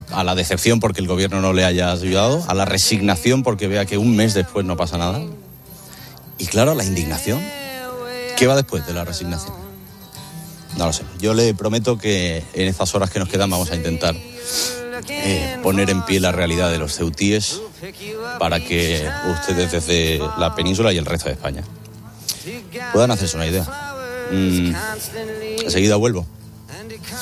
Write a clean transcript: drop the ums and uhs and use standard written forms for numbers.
a la decepción porque el gobierno no le haya ayudado, a la resignación porque vea que un mes después no pasa nada, y claro, a la indignación. ¿Qué va después de la resignación? No lo sé. Yo le prometo que en estas horas que nos quedan vamos a intentar poner en pie la realidad de los ceutíes para que ustedes desde la península y el resto de España puedan hacerse una idea. Enseguida vuelvo.